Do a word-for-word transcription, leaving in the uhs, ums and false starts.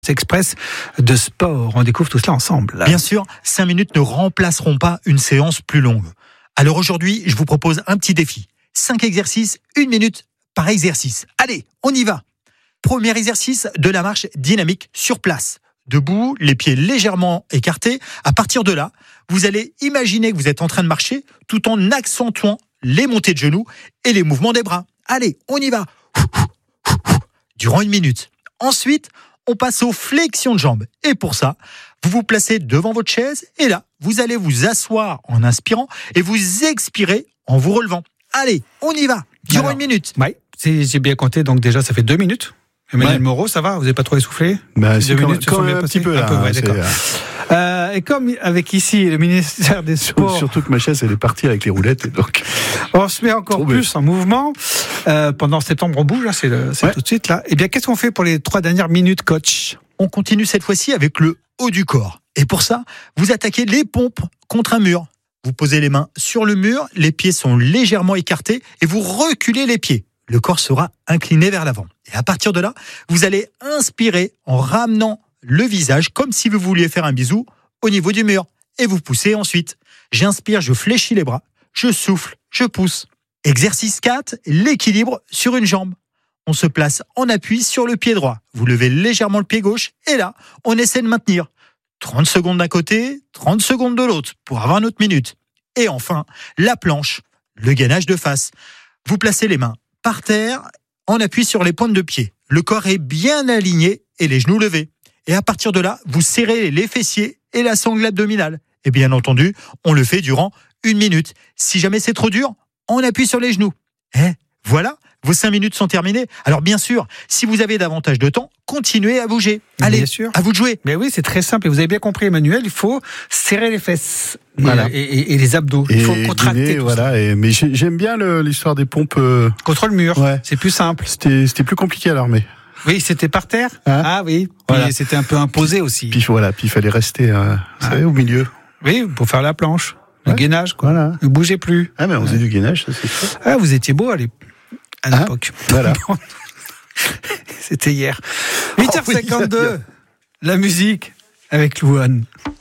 Express de sport. On découvre tout cela ensemble. Bien sûr, cinq minutes ne remplaceront pas une séance plus longue. Alors aujourd'hui, je vous propose un petit défi. cinq exercices, une minute par exercice. Allez, on y va. Premier exercice de la marche dynamique sur place. Debout, les pieds légèrement écartés. À partir de là, vous allez imaginer que vous êtes en train de marcher tout en accentuant les montées de genoux et les mouvements des bras. Allez, on y va. Durant une minute. Ensuite, on passe aux flexions de jambes. Et pour ça, vous vous placez devant votre chaise et là, vous allez vous asseoir en inspirant et vous expirez en vous relevant. Allez, on y va. Durant Alors, une minute. Oui, c'est, j'ai bien compté, donc déjà ça fait deux minutes. Emmanuel Ouais. Moreau, ça va? Vous n'avez pas trop essoufflé? Bah, Deux c'est quand, minutes se quand sont même bien un passées petit peu là. Un peu, ouais, hein, d'accord. c'est, euh, Euh, et comme avec ici le ministère des Sports, surtout que ma chaise elle est partie avec les roulettes, et donc on se met encore Trop plus bête. en mouvement. Euh, pendant septembre, on bouge, là, c'est, le- c'est Ouais. tout de suite là. Eh bien, qu'est-ce qu'on fait pour les trois dernières minutes, coach? On continue cette fois-ci avec le haut du corps. Et pour ça, vous attaquez les pompes contre un mur. Vous posez les mains sur le mur, les pieds sont légèrement écartés et vous reculez les pieds. Le corps sera incliné vers l'avant. Et à partir de là, vous allez inspirer en ramenant le visage comme si vous vouliez faire un bisou au niveau du mur. Et vous poussez ensuite. J'inspire, je fléchis les bras, je souffle, je pousse. Exercice quatre, l'équilibre sur une jambe. On se place en appui sur le pied droit. Vous levez légèrement le pied gauche et là, on essaie de maintenir. trente secondes d'un côté, trente secondes de l'autre pour avoir notre minute. Et enfin, la planche, le gainage de face. Vous placez les mains par terre en appui sur les pointes de pied. Le corps est bien aligné et les genoux levés. Et à partir de là, vous serrez les fessiers et la sangle abdominale. Et bien entendu, on le fait durant une minute. Si jamais c'est trop dur, on appuie sur les genoux. Eh, voilà, vos cinq minutes sont terminées. Alors bien sûr, si vous avez davantage de temps, continuez à bouger. Allez, Bien sûr. à vous de jouer. Mais oui, c'est très simple. Et vous avez bien compris, Emmanuel, il faut serrer les fesses Voilà. et, et- et les abdos. Il et faut contracter guider, tout voilà. Et, mais j'ai- j'aime bien le- l'histoire des pompes. euh, ça. Contre le mur. Ouais. C'est plus simple. C'était c'était plus compliqué à l'armée. Oui, c'était par terre. Hein Ah oui. Voilà. Et c'était un peu imposé aussi. Puis voilà, puis il fallait rester, euh, vous savez, au milieu. Oui, pour faire la planche. Le Ouais. gainage, quoi. Voilà. Ne bougez plus. Ah mais on faisait du gainage, ça c'est chouette. Ah, vous étiez beau à l'ép- à Hein l'époque. Voilà. C'était hier. huit heures cinquante-deux. La musique avec Louane.